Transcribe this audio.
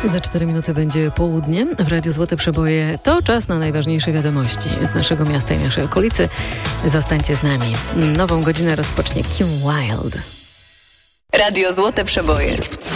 Za 4 minuty będzie południe. W Radiu Złote Przeboje to czas na najważniejsze wiadomości z naszego miasta i naszej okolicy. Zostańcie z nami. Nową godzinę rozpocznie Kim Wilde. Radio Złote Przeboje.